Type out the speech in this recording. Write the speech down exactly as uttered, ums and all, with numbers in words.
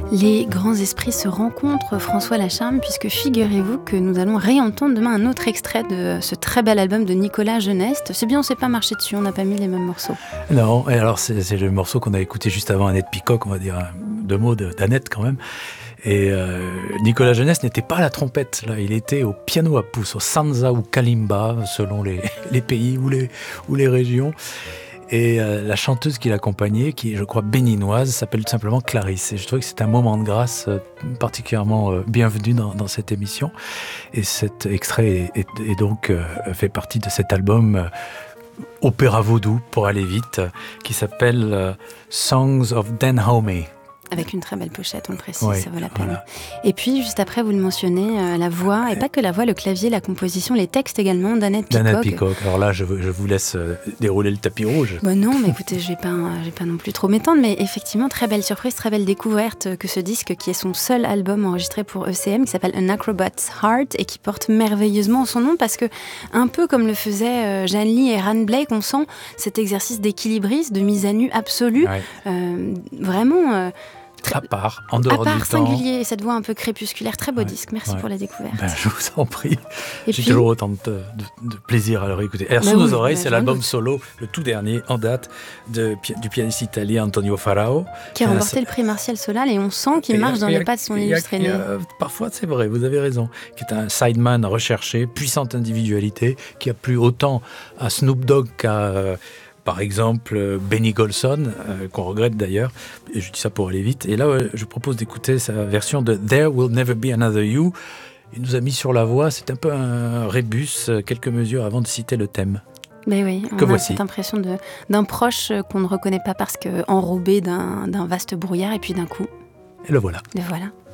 Les grands esprits se rencontrent, François Lacharme, puisque figurez-vous que nous allons réentendre demain un autre extrait de ce très bel album de Nicolas Geneste. C'est bien, on ne s'est pas marché dessus, on n'a pas mis les mêmes morceaux. Non, et alors c'est, c'est le morceau qu'on a écouté juste avant, Annette Peacock, on va dire deux mots de, d'Annette quand même. Et euh, Nicolas Geneste n'était pas à la trompette, là, il était au piano à pouce, au sanza ou kalimba, selon les, les pays ou les, ou les régions. Et euh, la chanteuse qui l'accompagnait, qui est, je crois, béninoise, s'appelle tout simplement Clarisse. Et je trouvais que c'est un moment de grâce euh, particulièrement euh, bienvenu dans, dans cette émission. Et cet extrait est, est, est donc euh, fait partie de cet album euh, Opéra Vaudou, pour aller vite, euh, qui s'appelle euh, Songs of Dahomey. Avec une très belle pochette, on le précise, oui, ça vaut la peine. Voilà. Et puis, juste après, vous le mentionnez, euh, la voix, et pas que la voix, le clavier, la composition, les textes également, d'Annette Peacock. D'Annette Peacock. Alors là, je, je vous laisse euh, dérouler le tapis rouge. Bon, non, mais écoutez, je ne vais, vais pas non plus trop m'étendre, mais effectivement, très belle surprise, très belle découverte que ce disque, qui est son seul album enregistré pour E C M, qui s'appelle An Acrobat's Heart, et qui porte merveilleusement son nom, parce que, un peu comme le faisaient euh, Jeanne Lee et Ran Blake, on sent cet exercice d'équilibrisme, de mise à nu absolue, ouais. euh, vraiment... Euh, Très, à part, en dehors à part du singulier, temps. Et cette voix un peu crépusculaire, très beau ouais, disque. Merci ouais. pour la découverte. Ben, je vous en prie. Et J'ai puis, toujours autant de, de, de plaisir à le réécouter. Air sous bah nos oui, oreilles, bah, c'est l'album solo, le tout dernier en date de, du pianiste italien Antonio Farao. Qui a remporté euh, le prix Martial Solal et on sent qu'il marche dans les pas de son illustre aîné. Parfois, c'est vrai, vous avez raison. Qui est un sideman recherché, puissante individualité, qui a plu autant à Snoop Dogg qu'à... Euh, par exemple, Benny Golson, euh, qu'on regrette d'ailleurs, et je dis ça pour aller vite. Et là, euh, je propose d'écouter sa version de There Will Never Be Another You. Il nous a mis sur la voie, c'est un peu un rébus, quelques mesures avant de citer le thème. Mais oui, on que a voici. Cette impression de, d'un proche qu'on ne reconnaît pas parce qu'enrobé d'un, d'un vaste brouillard, et puis d'un coup... Et le voilà. Le voilà.